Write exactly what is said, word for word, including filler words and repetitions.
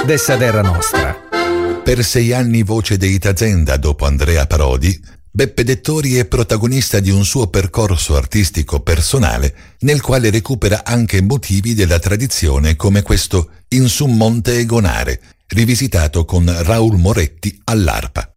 dessa terra nostra. Per sei anni voce dei Tazenda dopo Andrea Parodi, Beppe Dettori è protagonista di un suo percorso artistico personale nel quale recupera anche motivi della tradizione come questo In su Monte Gonare, rivisitato con Raul Moretti all'arpa.